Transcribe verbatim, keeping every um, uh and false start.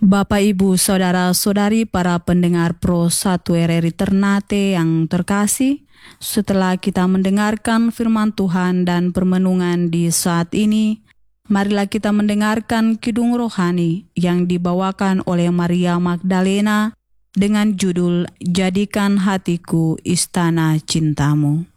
Bapak, Ibu, Saudara-saudari, para pendengar Pro satu R R I Ternate yang terkasih, setelah kita mendengarkan firman Tuhan dan permenungan di saat ini, marilah kita mendengarkan kidung rohani yang dibawakan oleh Maria Magdalena dengan judul Jadikan Hatiku Istana Cintamu.